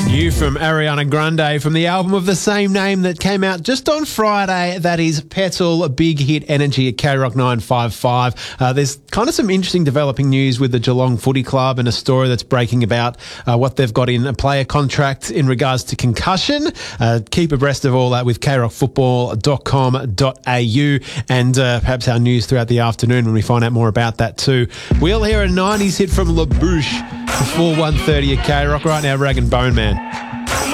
New from Ariana Grande from the album of the same name that came out just on Friday. That is Petal, a big hit energy at K-Rock 955. There's kind of some interesting developing news with the Geelong Footy Club and a story that's breaking about what they've got in a player contract in regards to concussion. Keep abreast of all that with krockfootball.com.au and perhaps our news throughout the afternoon when we find out more about that too. We'll hear a 90s hit from La Bouche before 1:30 at K-Rock. Right now, Rag and Bone Man.